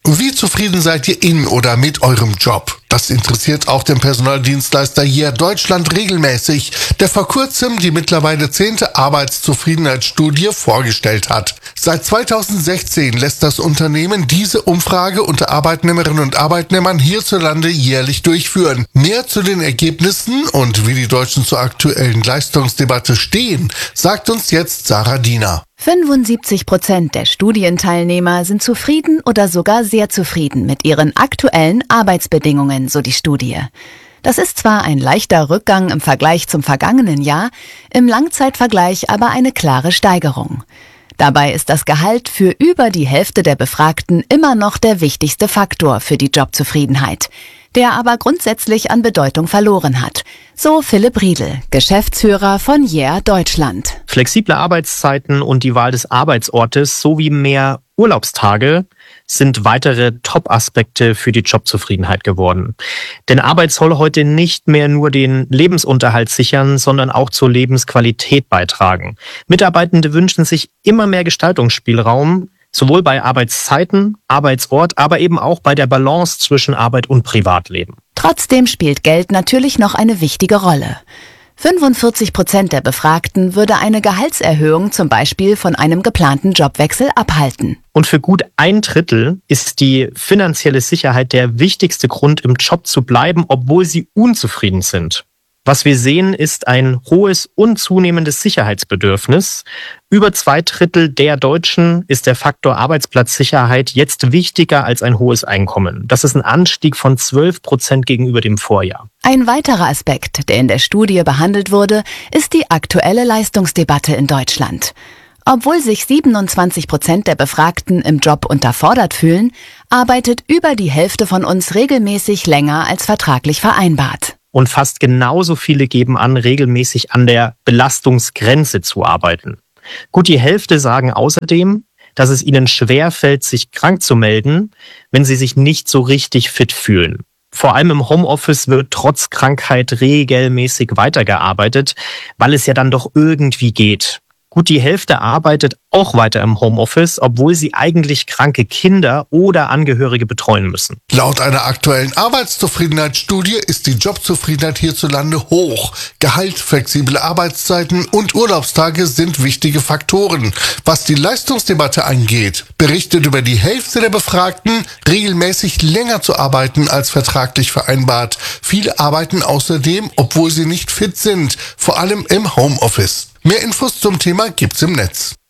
Wie zufrieden seid ihr in oder mit eurem Job? Das interessiert auch den Personaldienstleister Year Deutschland regelmäßig, der vor kurzem die mittlerweile 10. Arbeitszufriedenheitsstudie vorgestellt hat. Seit 2016 lässt das Unternehmen diese Umfrage unter Arbeitnehmerinnen und Arbeitnehmern hierzulande jährlich durchführen. Mehr zu den Ergebnissen und wie die Deutschen zur aktuellen Leistungsdebatte stehen, sagt uns jetzt Sarah Diener. 75% der Studienteilnehmer sind zufrieden oder sogar sehr zufrieden mit ihren aktuellen Arbeitsbedingungen, so die Studie. Das ist zwar ein leichter Rückgang im Vergleich zum vergangenen Jahr, im Langzeitvergleich aber eine klare Steigerung. Dabei ist das Gehalt für über die Hälfte der Befragten immer noch der wichtigste Faktor für die Jobzufriedenheit, der aber grundsätzlich an Bedeutung verloren hat. So Philipp Riedel, Geschäftsführer von Year Deutschland. Flexible Arbeitszeiten und die Wahl des Arbeitsortes sowie mehr Urlaubstage sind weitere Top-Aspekte für die Jobzufriedenheit geworden. Denn Arbeit soll heute nicht mehr nur den Lebensunterhalt sichern, sondern auch zur Lebensqualität beitragen. Mitarbeitende wünschen sich immer mehr Gestaltungsspielraum, sowohl bei Arbeitszeiten, Arbeitsort, aber eben auch bei der Balance zwischen Arbeit und Privatleben. Trotzdem spielt Geld natürlich noch eine wichtige Rolle. 45% der Befragten würde eine Gehaltserhöhung zum Beispiel von einem geplanten Jobwechsel abhalten. Und für gut 1/3 ist die finanzielle Sicherheit der wichtigste Grund, im Job zu bleiben, obwohl sie unzufrieden sind. Was wir sehen, ist ein hohes und zunehmendes Sicherheitsbedürfnis. Über 2/3 der Deutschen ist der Faktor Arbeitsplatzsicherheit jetzt wichtiger als ein hohes Einkommen. Das ist ein Anstieg von 12% gegenüber dem Vorjahr. Ein weiterer Aspekt, der in der Studie behandelt wurde, ist die aktuelle Leistungsdebatte in Deutschland. Obwohl sich 27% der Befragten im Job unterfordert fühlen, arbeitet über die Hälfte von uns regelmäßig länger als vertraglich vereinbart. Und fast genauso viele geben an, regelmäßig an der Belastungsgrenze zu arbeiten. Gut die Hälfte sagen außerdem, dass es ihnen schwerfällt, sich krank zu melden, wenn sie sich nicht so richtig fit fühlen. Vor allem im Homeoffice wird trotz Krankheit regelmäßig weitergearbeitet, weil es ja dann doch irgendwie geht. Gut die Hälfte arbeitet auch weiter im Homeoffice, obwohl sie eigentlich kranke Kinder oder Angehörige betreuen müssen. Laut einer aktuellen Arbeitszufriedenheitsstudie ist die Jobzufriedenheit hierzulande hoch. Gehalt, flexible Arbeitszeiten und Urlaubstage sind wichtige Faktoren. Was die Leistungsdebatte angeht, berichtet über die Hälfte der Befragten, regelmäßig länger zu arbeiten als vertraglich vereinbart. Viele arbeiten außerdem, obwohl sie nicht fit sind, vor allem im Homeoffice. Mehr Infos zum Thema gibt's im Netz.